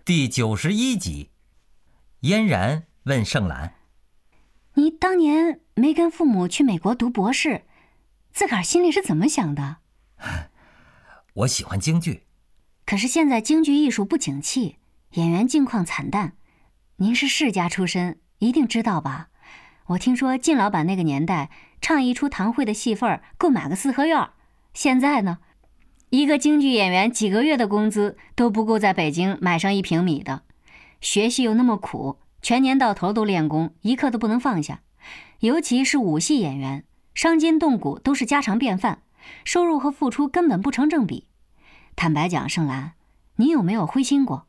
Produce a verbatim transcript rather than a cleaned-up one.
第九十一集，嫣然问盛兰：“ 你当年没跟父母去美国读博士，自个儿心里是怎么想的？” 我喜欢京剧， 可是现在京剧艺术不景气，演员境况惨淡。您是世家出身，一定知道吧？我听说靳老板那个年代，唱一出堂会的戏份够买个四合院，现在呢，一个京剧演员几个月的工资都不够在北京买上一平米的。学习又那么苦，全年到头都练功，一刻都不能放下。尤其是武戏演员，伤筋动骨都是家常便饭，收入和付出根本不成正比。坦白讲，盛兰，你有没有灰心过？